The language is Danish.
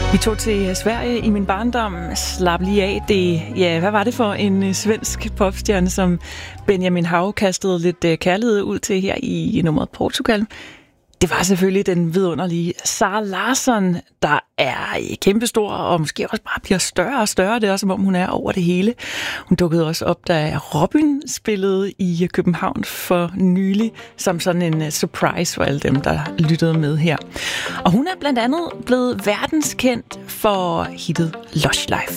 Vi tog til Sverige i min barndom, slap lige af. Hvad var det for en svensk popstjerne, som Benjamin Hav kastede lidt kærlighed ud til her i nummeret Portugal? Det var selvfølgelig den vidunderlige Zara Larsson, der er kæmpestor og måske også bare bliver større og større. Det er som om hun er over det hele. Hun dukkede også op, da Robin spillede i København for nylig, som sådan en surprise for alle dem, der lyttede med her. Og hun er blandt andet blevet verdenskendt for hittet Lush Life.